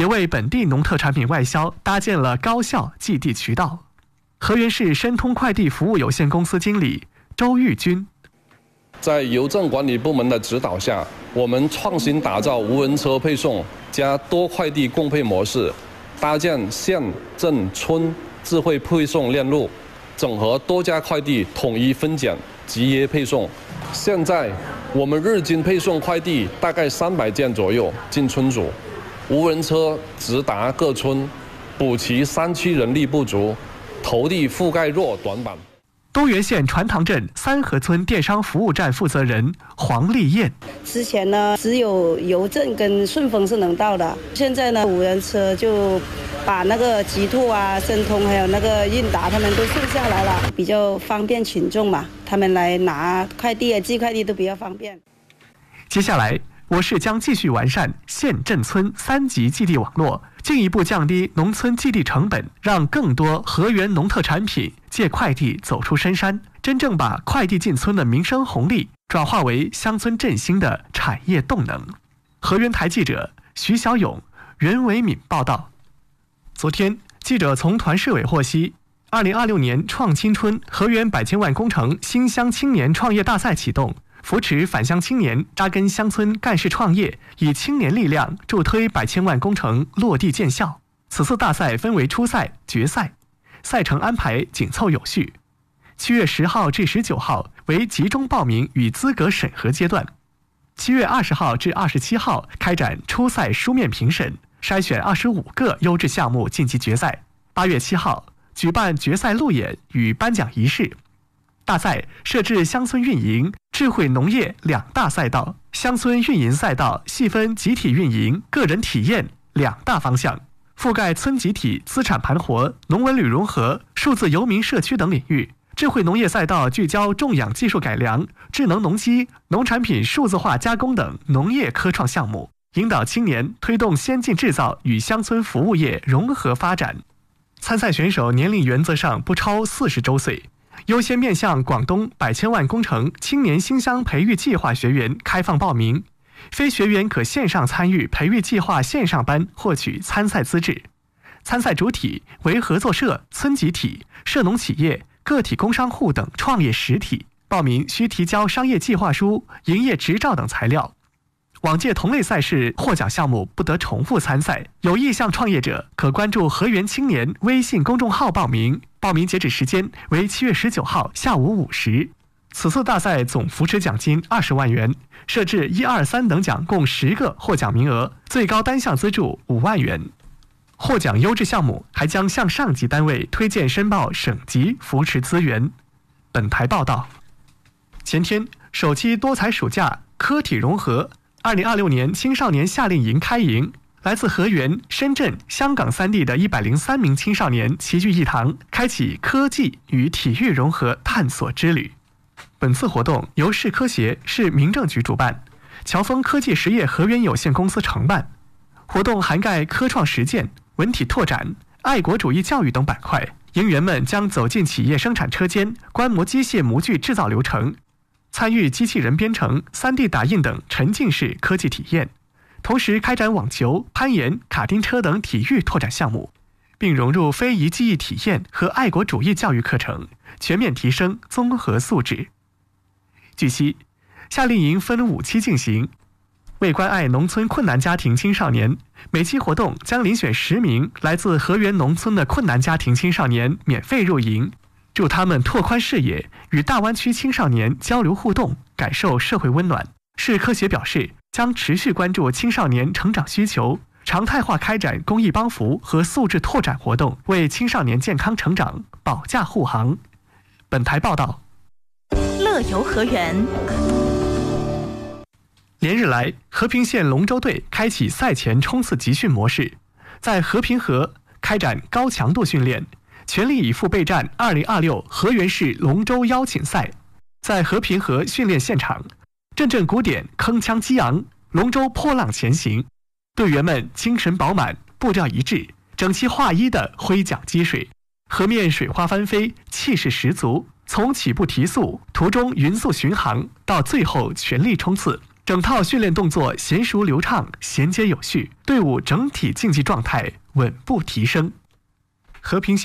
为本地农特产品外销搭建了高效寄递渠道。河源市申通快递服务有限公司经理周玉军， 在邮政管理部门的指导下，我们创新打造无人车配送加多快递共配模式，搭建县、镇、村智慧配送链路，整合多家快递统一分拣、集约配送。现在我们日均配送快递大概300件左右进村组，无人车直达各村，补齐山区人力不足、投递覆盖弱短板。 东源县船塘镇三河村电商服务站负责人黄丽燕， 之前呢只有邮政跟顺丰是能到的，现在呢无人车就把那个极兔啊、申通还有那个韵达他们都顺下来了，比较方便群众嘛，他们来拿快递啊、寄快递都比较方便。 接下来我市将继续完善县镇村3级寄递网络，进一步降低农村寄递成本，让更多河源农特产品借快递走出深山，真正把快递进村的民生红利转化为乡村振兴的产业动能。河源台记者徐小勇、袁维敏报道。昨天，记者从团市委获悉，2026年创青春河源100千万工程新乡青年创业大赛启动，扶持返乡青年扎根乡村干事创业，以青年力量助推100千万工程落地见效。此次大赛分为初赛、决赛，赛程安排紧凑有序。7月10号至19号为集中报名与资格审核阶段，7月20号至27号开展初赛书面评审，筛选25个优质项目晋级决赛。8月7号举办决赛路演与颁奖仪式。大赛设置乡村运营、智慧农业2大赛道，乡村运营赛道细分集体运营、个人体验2大方向，覆盖村集体资产盘活、农文旅融合、数字游民社区等领域。智慧农业赛道聚焦种养技术改良、智能农机、农产品数字化加工等农业科创项目，引导青年推动先进制造与乡村服务业融合发展。参赛选手年龄原则上不超40周岁，优先面向广东100千万工程青年新乡培育计划学员开放报名，非学员可线上参与培育计划线上班获取参赛资质。参赛主体为合作社、村集体、社农企业、个体工商户等创业实体，报名需提交商业计划书、营业执照等材料。往届同类赛事获奖项目不得重复参赛，有意向创业者可关注河源青年微信公众号报名，报名截止时间为7月19号下午5时。此次大赛总扶持奖金20万元，设置1、2、3等奖共10个获奖名额，最高单项资助5万元。获奖优质项目还将向上级单位推荐申报省级扶持资源。本台报道。前天，首期多才暑假科体融合2026年青少年夏令营开营，来自河源、深圳、香港3地的103名青少年齐聚一堂，开启科技与体育融合探索之旅。本次活动由市科协、市民政局主办，侨丰科技实业河源有限公司承办。活动涵盖科创实践、文体拓展、爱国主义教育等板块，营员们将走进企业生产车间，观摩机械模具制造流程，参与机器人编程、3D 打印等沉浸式科技体验，同时开展网球、攀岩、卡丁车等体育拓展项目，并融入非遗技艺体验和爱国主义教育课程，全面提升综合素质。据悉，夏令营分5期进行，为关爱农村困难家庭青少年，每期活动将遴选10名来自河源农村的困难家庭青少年免费入营，助他们拓宽视野，与大湾区青少年交流互动，感受社会温暖。市科协表示，将持续关注青少年成长需求，常态化开展公益帮扶和素质拓展活动，为青少年健康成长保驾护航。本台报道。 乐游河源。 连日来，和平县龙舟队开启赛前冲刺集训模式，在和平河开展高强度训练，全力以赴备战2026河源市龙舟邀请赛。在和平河训练现场，阵阵鼓点铿锵激昂，龙舟破浪前行，队员们精神饱满，步调一致，整齐划一地挥桨击水，河面水花翻飞，气势十足。从起步提速，途中匀速巡航，到最后全力冲刺， 整套训练动作娴熟流畅、衔接有序，队伍整体竞技状态稳步提升。和平